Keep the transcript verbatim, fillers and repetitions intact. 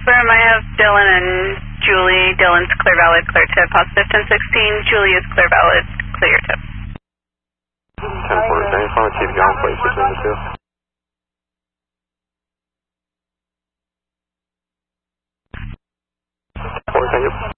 confirm I have Dylan and Julie. Dylan's clear valid, clear tip. Positive ten sixteen. Julie is clear valid, clear tip. ten four, I just want to keep going, please, between the two. Four, thank you.